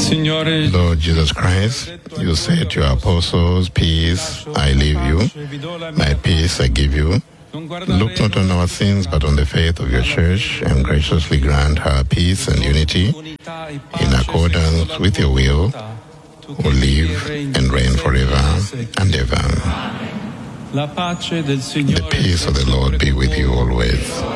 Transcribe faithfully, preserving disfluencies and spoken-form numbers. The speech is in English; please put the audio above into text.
Lord Jesus Christ, you said to your apostles, peace I leave you, my peace I give you. Look not on our sins, but on the faith of your church, and graciously grant her peace and unity in accordance with your will, who live and reign forever and ever. The peace of the Lord be with you always.